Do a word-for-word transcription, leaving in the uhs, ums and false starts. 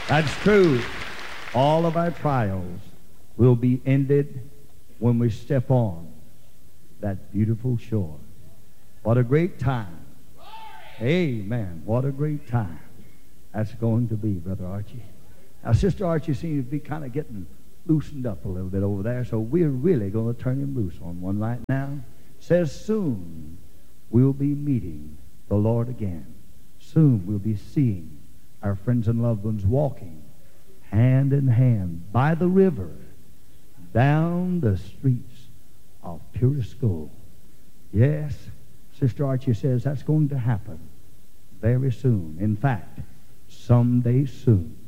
That's true. All of our trials will be ended when we step on that beautiful shore. What a great time. Amen. What a great time that's going to be, Brother Archie. Now, Sister Archie seems to be kind of getting loosened up a little bit over there, so we're really going to turn him loose on one right now. It says, soon we'll be meeting the Lord again. Soon we'll be seeing our friends and loved ones walking hand in hand by the river down the streets of purest gold. Yes, Sister Archie says that's going to happen very soon. In fact, someday soon.